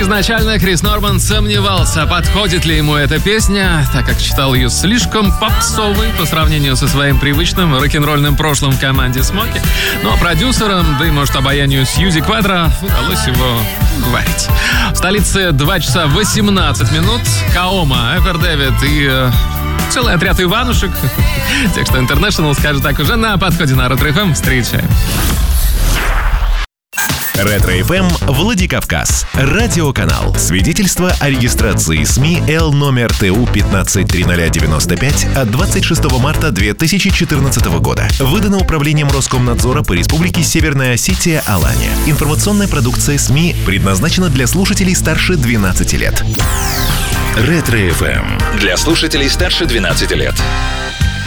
Изначально Крис Норман сомневался, подходит ли ему эта песня, так как считал ее слишком попсовой по сравнению со своим привычным рок-н-ролльным прошлым в команде Смоки. Но продюсерам, да и, может, обаянию Сьюзи Квадро удалось его уговорить. В столице 2 часа 18 минут. Каома, Эпер Дэвид и целый отряд Иванушек. Так что International скажет так уже на подходе на Ретро-ФМ. Встречаем. Ретро-ФМ Владикавказ. Радиоканал. Свидетельство о регистрации СМИ Л номер ТУ 153095 от 26 марта 2014 года. Выдано Управлением Роскомнадзора по Республике Северная Осетия Алания. Информационная продукция СМИ предназначена для слушателей старше 12 лет. Ретро-ФМ. Для слушателей старше 12 лет.